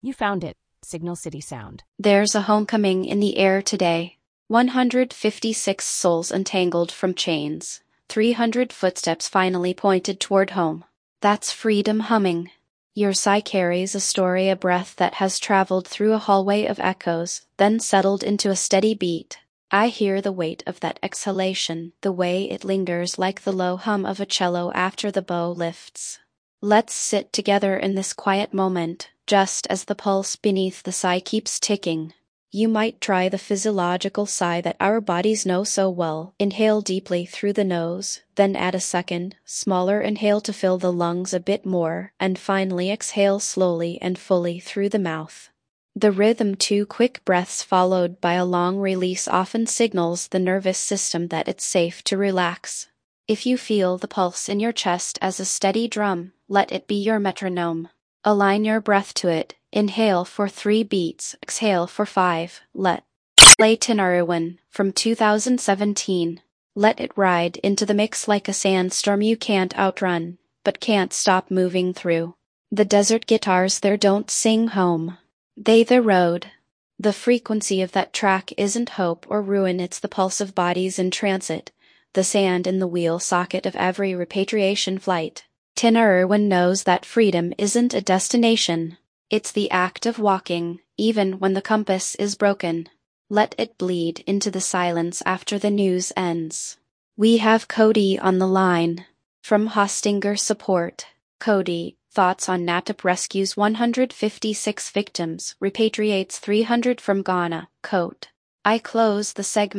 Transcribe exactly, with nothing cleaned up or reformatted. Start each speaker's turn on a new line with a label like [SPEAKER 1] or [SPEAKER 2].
[SPEAKER 1] You found it, Signal City Sound.
[SPEAKER 2] There's a homecoming in the air today. one hundred fifty-six souls untangled from chains. three hundred footsteps finally pointed toward home. That's freedom humming. Your sigh carries a story, a breath that has traveled through a hallway of echoes, then settled into a steady beat. I hear the weight of that exhalation, the way it lingers like the low hum of a cello after the bow lifts. Let's sit together in this quiet moment, just as the pulse beneath the sigh keeps ticking. You might try the physiological sigh that our bodies know so well. Inhale deeply through the nose, then add a second, smaller inhale to fill the lungs a bit more, and finally exhale slowly and fully through the mouth. The rhythm, two quick breaths followed by a long release, often signals the nervous system that it's safe to relax. If you feel the pulse in your chest as a steady drum, let it be your metronome. Align your breath to it. Inhale for three beats, exhale for five. Let play Tinariwen from two thousand seventeen. Let it ride into the mix like a sandstorm you can't outrun, but can't stop moving through. The desert guitars there don't sing home. They the road. The frequency of that track isn't hope or ruin, it's the pulse of bodies in transit, the sand in the wheel socket of every repatriation flight. Tinariwen knows that freedom isn't a destination. It's the act of walking, even when the compass is broken. Let it bleed into the silence after the news ends. We have Cody on the line. From Hostinger Support. Cody, thoughts on NATAP rescues one hundred fifty-six victims, repatriates three hundred from Ghana. Quote, I close the segment